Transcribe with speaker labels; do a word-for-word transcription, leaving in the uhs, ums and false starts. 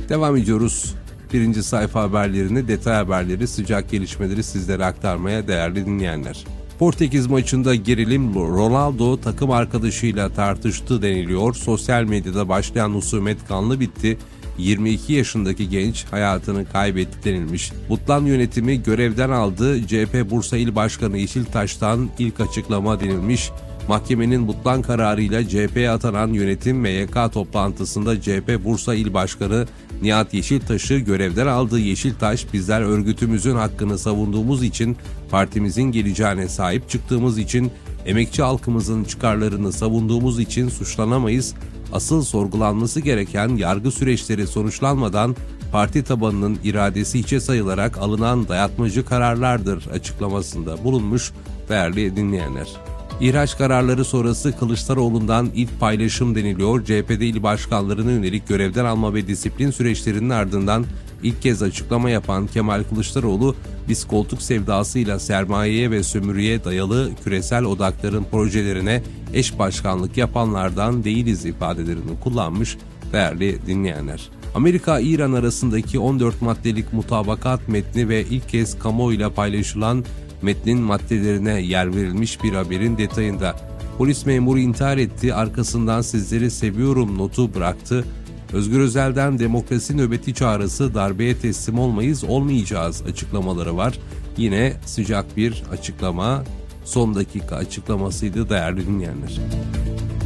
Speaker 1: Devam ediyoruz. Birinci sayfa haberlerini, detay haberleri, sıcak gelişmeleri sizlere aktarmaya değerli dinleyenler. Portekiz maçında gerilim, Ronaldo takım arkadaşıyla tartıştı deniliyor. Sosyal medyada başlayan husumet kanlı bitti. yirmi iki yaşındaki genç hayatını kaybetti denilmiş. Butlan yönetimi görevden aldı. C H P Bursa İl Başkanı Yeşiltaş'tan ilk açıklama denilmiş. Mahkemenin Butlan kararıyla C H P'ye atanan yönetim M Y K toplantısında C H P Bursa İl Başkanı Nihat Yeşiltaş'ı görevden aldı. Yeşiltaş, bizler örgütümüzün hakkını savunduğumuz için, partimizin geleceğine sahip çıktığımız için, emekçi halkımızın çıkarlarını savunduğumuz için suçlanamayız. Asıl sorgulanması gereken yargı süreçleri sonuçlanmadan parti tabanının iradesi hiçe sayılarak alınan dayatmacı kararlardır açıklamasında bulunmuş değerli dinleyenler. İhraç kararları sonrası Kılıçdaroğlu'ndan ilk paylaşım deniliyor. C H P'de il başkanlarına yönelik görevden alma ve disiplin süreçlerinin ardından ilk kez açıklama yapan Kemal Kılıçdaroğlu, biz koltuk sevdasıyla sermayeye ve sömürüye dayalı küresel odakların projelerine eş başkanlık yapanlardan değiliz ifadelerini kullanmış değerli dinleyenler. Amerika-İran arasındaki on dört maddelik mutabakat metni ve ilk kez kamuoyuyla paylaşılan metnin maddelerine yer verilmiş bir haberin detayında. Polis memuru intihar etti, arkasından sizleri seviyorum notu bıraktı. Özgür Özel'den demokrasi nöbeti çağrısı, darbeye teslim olmayız, olmayacağız açıklamaları var. Yine sıcak bir açıklama, son dakika açıklamasıydı değerli dinleyenler.